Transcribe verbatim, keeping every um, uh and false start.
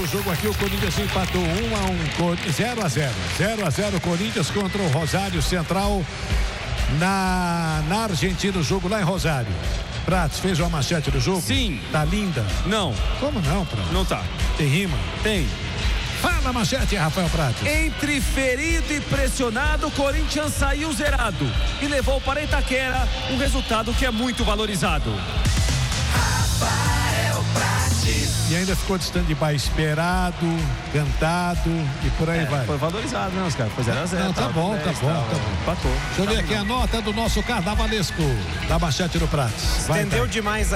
o jogo aqui, o Corinthians empatou um a um, zero a zero. zero a zero Corinthians contra o Rosário Central na, na Argentina, o jogo lá em Rosário. Pratos, fez uma manchete do jogo? Sim. Tá linda? Não. Como não, Pratos? Não tá. Tem rima? Tem. Fala a manchete, Rafael Pratos. Entre ferido e pressionado, o Corinthians saiu zerado e levou para Itaquera um resultado que é muito valorizado. Rafael Prates. E ainda ficou de stand-by esperado, cantado e por aí É, vai. foi valorizado, né, Oscar? Foi zero a zero. Não, tá bom, tá bom, tá bom. Empatou. Deixa eu ver aqui a nota do nosso carnavalesco da manchete do Pratos. Vai, Estendeu tá. demais